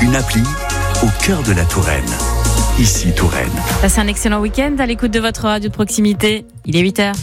Une appli au cœur de la Touraine. Ici Touraine. Passez un excellent week-end à l'écoute de votre radio de proximité. Il est 8h.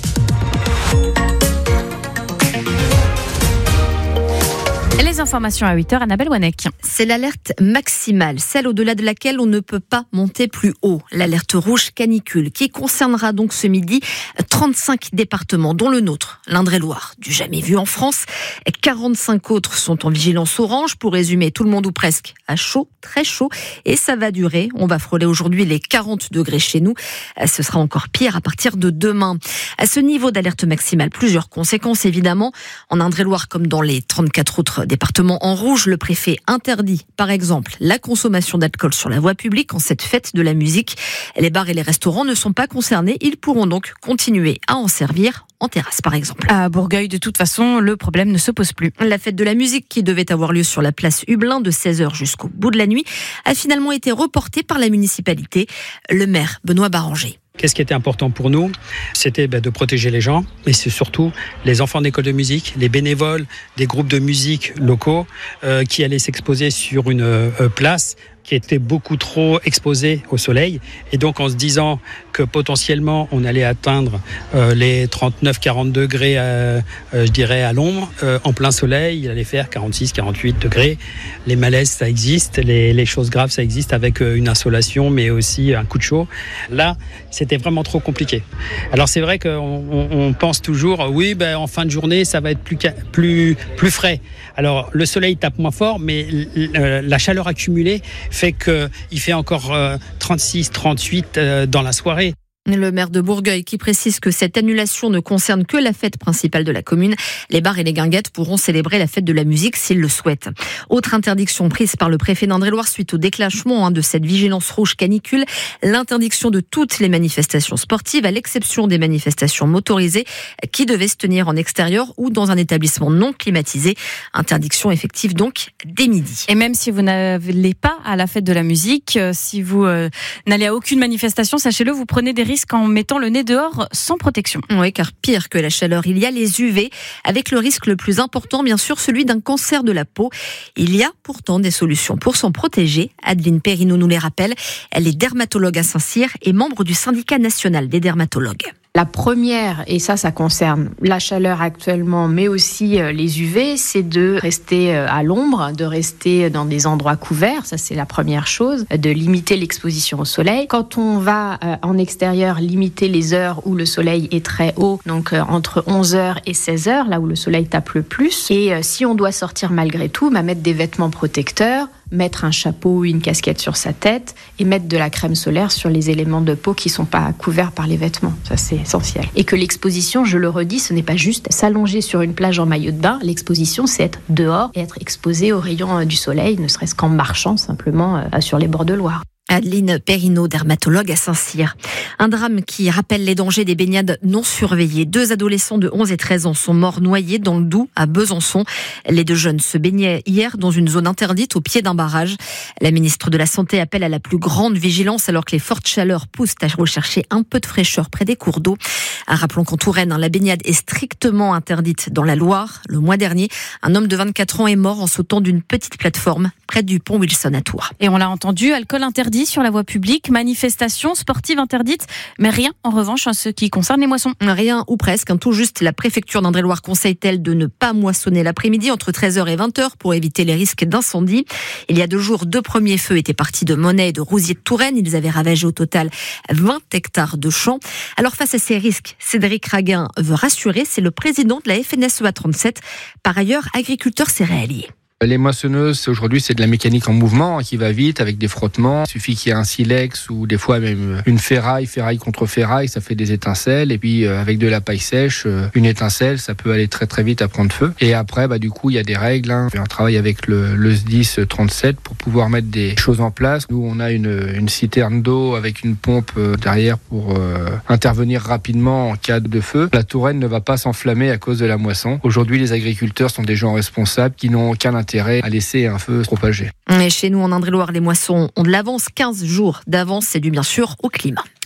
Les informations à 8h, Annabelle Wanek. C'est l'alerte maximale, celle au-delà de laquelle on ne peut pas monter plus haut. L'alerte rouge canicule qui concernera donc ce midi 35 départements, dont le nôtre, l'Indre-et-Loire, du jamais vu en France. 45 autres sont en vigilance orange. Pour résumer, tout le monde ou presque à chaud, très chaud. Et ça va durer. On va frôler aujourd'hui les 40 degrés chez nous. Ce sera encore pire à partir de demain. À ce niveau d'alerte maximale, plusieurs conséquences évidemment. En Indre-et-Loire comme dans les 34 autres départements en rouge, le préfet interdit par exemple la consommation d'alcool sur la voie publique en cette fête de la musique. Les bars et les restaurants ne sont pas concernés. Ils pourront donc continuer à en servir en terrasse par exemple. À Bourgueil, de toute façon, le problème ne se pose plus. La fête de la musique qui devait avoir lieu sur la place Hublin de 16h jusqu'au bout de la nuit a finalement été reportée par la municipalité. Le maire Benoît Baranger. Qu'est-ce qui était important pour nous ? C'était de protéger les gens, et c'est surtout les enfants d'école de musique, les bénévoles des groupes de musique locaux qui allaient s'exposer sur une place qui était beaucoup trop exposée au soleil. Et donc en se disant que potentiellement on allait atteindre les 39-40 degrés, je dirais à l'ombre, en plein soleil, il allait faire 46-48 degrés. Les malaises, ça existe, les choses graves, ça existe avec une insolation, mais aussi un coup de chaud. Là, c'était vraiment trop compliqué. Alors c'est vrai qu'on pense toujours, oui, en fin de journée, ça va être plus frais. Alors le soleil tape moins fort, mais la chaleur accumulée fait qu'il fait encore 36-38 dans la soirée. Le maire de Bourgueil qui précise que cette annulation ne concerne que la fête principale de la commune. Les bars et les guinguettes pourront célébrer la fête de la musique s'ils le souhaitent. Autre interdiction prise par le préfet d'Indre-et-Loire suite au déclenchement de cette vigilance rouge canicule, l'interdiction de toutes les manifestations sportives à l'exception des manifestations motorisées qui devaient se tenir en extérieur ou dans un établissement non climatisé. Interdiction effective donc dès midi. Et même si vous n'allez pas à la fête de la musique, si vous n'allez à aucune manifestation, sachez-le, vous prenez des risques en mettant le nez dehors sans protection. Oui, car pire que la chaleur, il y a les UV, avec le risque le plus important, bien sûr, celui d'un cancer de la peau. Il y a pourtant des solutions pour s'en protéger. Adeline Perrineau nous les rappelle. Elle est dermatologue à Saint-Cyr et membre du syndicat national des dermatologues. La première, et ça concerne la chaleur actuellement, mais aussi les UV, c'est de rester à l'ombre, de rester dans des endroits couverts, ça c'est la première chose, de limiter l'exposition au soleil. Quand on va en extérieur, limiter les heures où le soleil est très haut, donc entre 11h et 16h, là où le soleil tape le plus. Et si on doit sortir malgré tout, mettre des vêtements protecteurs, mettre un chapeau ou une casquette sur sa tête et mettre de la crème solaire sur les éléments de peau qui ne sont pas couverts par les vêtements. Ça, c'est essentiel. Et que l'exposition, je le redis, ce n'est pas juste s'allonger sur une plage en maillot de bain. L'exposition, c'est être dehors et être exposé aux rayons du soleil, ne serait-ce qu'en marchant simplement sur les bords de Loire. Adeline Perrineau, dermatologue à Saint-Cyr. Un drame qui rappelle les dangers des baignades non surveillées. 2 adolescents de 11 et 13 ans sont morts noyés dans le Doubs, à Besançon. Les 2 jeunes se baignaient hier dans une zone interdite au pied d'un barrage. La ministre de la Santé appelle à la plus grande vigilance alors que les fortes chaleurs poussent à rechercher un peu de fraîcheur près des cours d'eau. Rappelons qu'en Touraine, la baignade est strictement interdite dans la Loire. Le mois dernier, un homme de 24 ans est mort en sautant d'une petite plateforme près du pont Wilson à Tours. Et on l'a entendu, alcool interdit sur la voie publique, manifestations sportives interdites, mais rien en revanche en ce qui concerne les moissons. Rien ou presque, tout juste la préfecture d'Indre-et-Loire conseille-t-elle de ne pas moissonner l'après-midi entre 13h et 20h pour éviter les risques d'incendie. Il y a 2 jours, 2 premiers feux étaient partis de Monnet et de Rousier de Touraine. Ils avaient ravagé au total 20 hectares de champs. Alors face à ces risques, Cédric Raguin veut rassurer, c'est le président de la FNSEA 37, par ailleurs agriculteur céréalier. Les moissonneuses, aujourd'hui, c'est de la mécanique en mouvement qui va vite avec des frottements. Il suffit qu'il y ait un silex ou des fois même une ferraille contre ferraille, ça fait des étincelles. Et puis avec de la paille sèche, une étincelle, ça peut aller très très vite à prendre feu. Et après, du coup, il y a des règles. On fait un travail avec le SDIS 37 pour pouvoir mettre des choses en place. Nous, on a une citerne d'eau avec une pompe derrière pour intervenir rapidement en cas de feu. La Touraine ne va pas s'enflammer à cause de la moisson. Aujourd'hui, les agriculteurs sont des gens responsables qui n'ont aucun intérêt à laisser un feu se propager. Et chez nous, en Indre-et-Loire, les moissons ont de l'avance, 15 jours d'avance, c'est dû bien sûr au climat.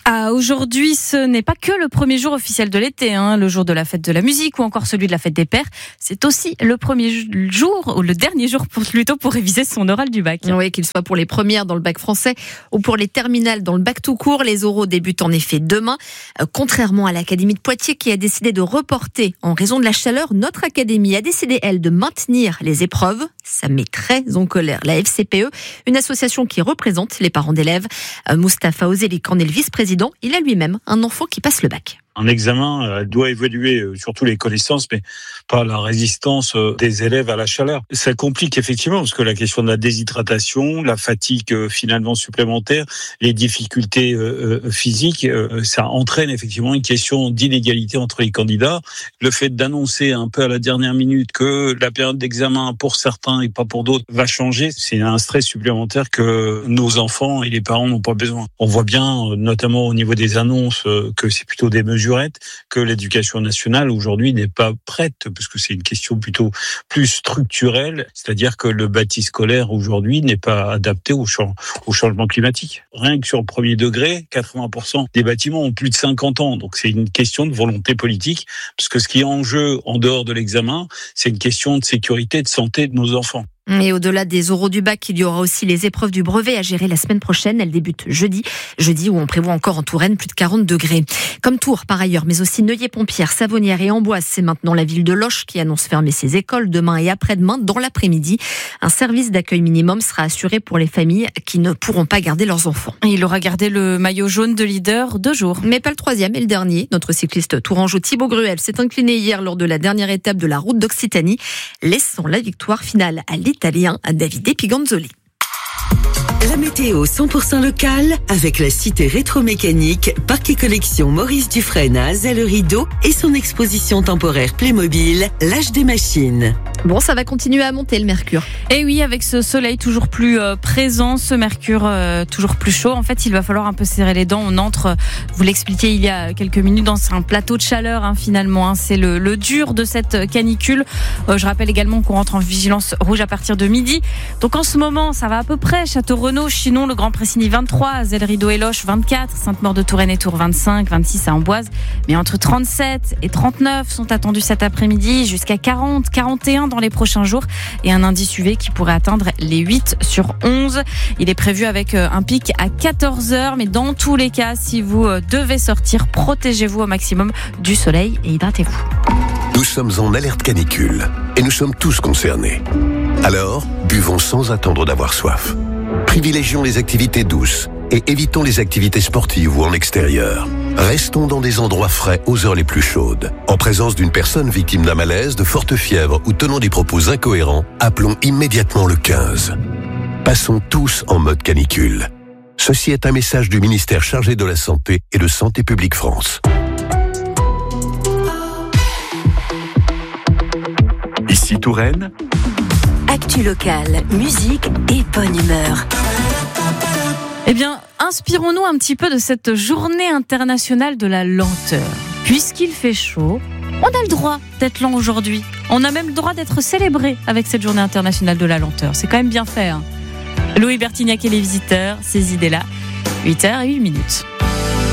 Aujourd'hui, ce n'est pas que le premier jour officiel de l'été, le jour de la fête de la musique ou encore celui de la fête des pères. C'est aussi le premier jour, ou le dernier jour plutôt, pour réviser son oral du bac. Oui, qu'il soit pour les premières dans le bac français ou pour les terminales dans le bac tout court, les oraux débutent en effet demain. Contrairement à l'Académie de Poitiers qui a décidé de reporter en raison de la chaleur, notre Académie a décidé, elle, de maintenir les épreuves. Ça met très en colère la FCPE, une association qui représente les parents d'élèves. Mustapha Ozelik en est le vice-président. Il a lui-même un enfant qui passe le bac. Un examen doit évaluer surtout les connaissances, mais pas la résistance des élèves à la chaleur. Ça complique effectivement, parce que la question de la déshydratation, la fatigue finalement supplémentaire, les difficultés physiques, ça entraîne effectivement une question d'inégalité entre les candidats. Le fait d'annoncer un peu à la dernière minute que la période d'examen pour certains et pas pour d'autres va changer, c'est un stress supplémentaire que nos enfants et les parents n'ont pas besoin. On voit bien, notamment au niveau des annonces, que c'est plutôt des mesures que l'éducation nationale aujourd'hui n'est pas prête, parce que c'est une question plutôt plus structurelle, c'est-à-dire que le bâti scolaire aujourd'hui n'est pas adapté au changement climatique. Rien que sur le premier degré, 80% des bâtiments ont plus de 50 ans, donc c'est une question de volonté politique, parce que ce qui est en jeu en dehors de l'examen, c'est une question de sécurité, de santé de nos enfants. Et au-delà des oraux du bac, il y aura aussi les épreuves du brevet à gérer la semaine prochaine. Elles débutent jeudi où on prévoit encore en Touraine plus de 40 degrés. Comme Tours par ailleurs, mais aussi Neuilly-Pompière, Savonnières et Amboise. C'est maintenant la ville de Loches qui annonce fermer ses écoles demain et après-demain dans l'après-midi. Un service d'accueil minimum sera assuré pour les familles qui ne pourront pas garder leurs enfants. Il aura gardé le maillot jaune de leader 2 jours. Mais pas le troisième et le dernier. Notre cycliste tourangeau Thibaut Gruel s'est incliné hier lors de la dernière étape de la route d'Occitanie, laissant la victoire finale à l'Italien Davide Piganzoli. La météo 100% locale avec la cité rétromécanique Parc et Collection Maurice Dufresne à Azay-le-Rideau et son exposition temporaire Playmobil, l'âge des machines. Bon, ça va continuer à monter le mercure. Et oui, avec ce soleil toujours plus présent, ce mercure toujours plus chaud. En fait, il va falloir un peu serrer les dents. On entre, vous l'expliquiez il y a quelques minutes, dans un plateau de chaleur finalement. C'est le dur de cette canicule. Je rappelle également qu'on rentre en vigilance rouge à partir de midi. Donc en ce moment, ça va à peu près. Château-Renaud, Chinon, le Grand Pressigny 23, Azay-le-Rideau et Loches 24, Sainte-Maure-de-Touraine et Tours 25, 26 à Amboise. Mais entre 37 et 39 sont attendus cet après-midi, jusqu'à 40, 41 dans les prochains jours, et un indice UV qui pourrait atteindre les 8 sur 11. Il est prévu avec un pic à 14h, mais dans tous les cas, si vous devez sortir, protégez-vous au maximum du soleil et hydratez-vous. Nous sommes en alerte canicule et nous sommes tous concernés. Alors, buvons sans attendre d'avoir soif. Privilégions les activités douces et évitons les activités sportives ou en extérieur. Restons dans des endroits frais aux heures les plus chaudes. En présence d'une personne victime d'un malaise, de forte fièvre ou tenant des propos incohérents, appelons immédiatement le 15. Passons tous en mode canicule. Ceci est un message du ministère chargé de la Santé et de Santé publique France. Ici Touraine. Actu locale, musique et bonne humeur. Eh bien, inspirons-nous un petit peu de cette journée internationale de la lenteur. Puisqu'il fait chaud, on a le droit d'être lent aujourd'hui. On a même le droit d'être célébré avec cette journée internationale de la lenteur. C'est quand même bien fait. Louis Bertignac et les visiteurs, ces idées-là. 8h08.